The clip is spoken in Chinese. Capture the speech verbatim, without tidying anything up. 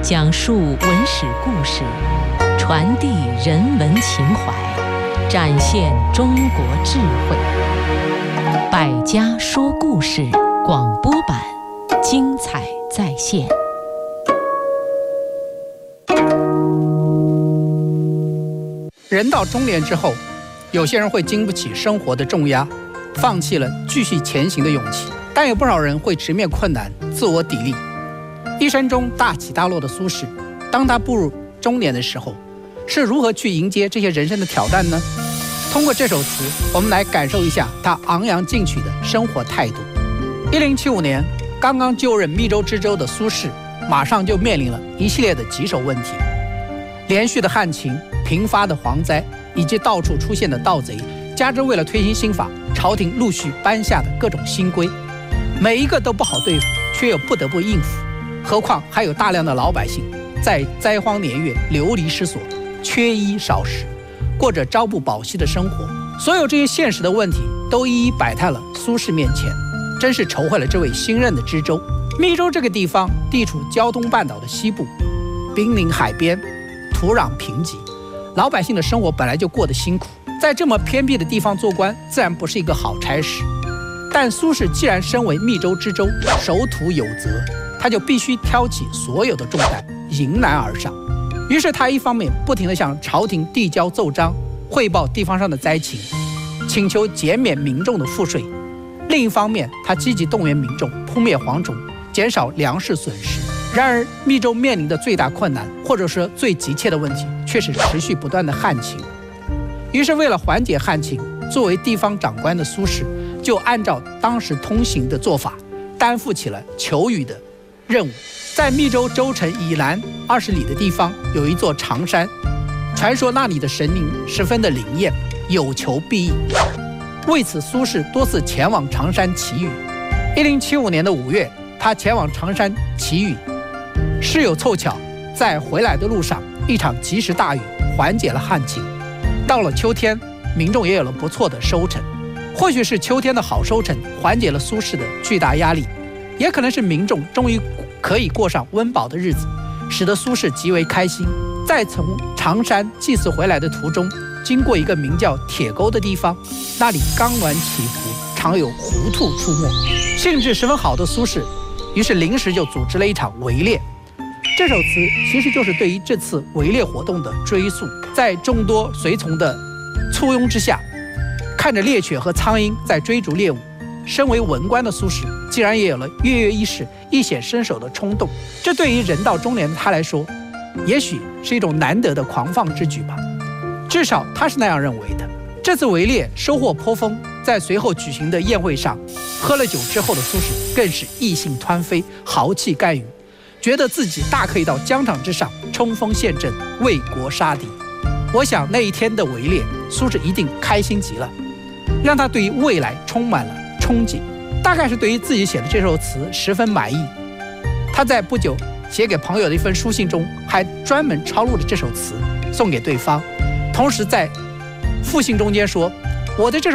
讲述文史故事，传递人文情怀，展现中国智慧。百家说故事广播版，精彩再现。 人到中年之后，有些人会经不起生活的重压，放弃了继续前行的勇气，但有不少人会直面困难，自我砥砺。一生中大起大落的苏轼，当他步入中年的时候，是如何去迎接这些人生的挑战呢？通过这首词，我们来感受一下他昂扬进取的生活态度。一零七五年，刚刚就任密州知州的苏轼，马上就面临了一系列的棘手问题：连续的旱情、频发的蝗灾，以及到处出现的盗贼，加之为了推行新法，朝廷陆续颁下的各种新规，每一个都不好对付，却又不得不应付。何况还有大量的老百姓在灾荒年月流离失所，缺衣少食，过着朝不保夕的生活。所有这些现实的问题都一一摆在了苏轼面前，真是愁坏了这位新任的知州。密州这个地方地处胶东半岛的西部，濒临海边，土壤贫瘠，老百姓的生活本来就过得辛苦，在这么偏僻的地方做官，自然不是一个好差事。但苏轼既然身为密州知州，守土有责，他就必须挑起所有的重担，迎难而上。于是他一方面不停地向朝廷递交奏章，汇报地方上的灾情，请求减免民众的赋税；另一方面，他积极动员民众扑灭蝗虫，减少粮食损失。然而密州面临的最大困难，或者说最急切的问题，却是持续不断的旱情。于是为了缓解旱情，作为地方长官的苏轼就按照当时通行的做法，担负起了求雨的任务。在密州州城以南二十里的地方，有一座长山，传说那里的神灵十分的灵验，有求必应。为此，苏轼多次前往长山祈雨。一零七五年的五月，他前往长山祈雨，事有凑巧，在回来的路上，一场及时大雨缓解了旱情。到了秋天，民众也有了不错的收成。或许是秋天的好收成缓解了苏轼的巨大压力，也可能是民众终于可以过上温饱的日子，使得苏轼极为开心。在从长山祭祀回来的途中，经过一个名叫铁沟的地方，那里钢峦起伏，常有狐兔出没。兴致十分好的苏轼，于是临时就组织了一场围猎。这首词其实就是对于这次围猎活动的追溯。在众多随从的簇拥之下，看着猎犬和苍鹰在追逐猎物，身为文官的苏轼竟然也有了跃跃欲试、一显身手的冲动。这对于人到中年的他来说，也许是一种难得的狂放之举吧，至少他是那样认为的。这次围猎收获颇丰，在随后举行的宴会上，喝了酒之后的苏轼更是意兴湍飞，豪气干云，觉得自己大可以到疆场之上冲锋陷阵，为国杀敌。我想那一天的围猎，苏轼一定开心极了，让他对于未来充满了憧憬，大概是对于自己写的这首词十分满意。他在不久写给朋友的一封书信中，还专门抄录了这首词送给对方，同时在复信中间说：“我的这首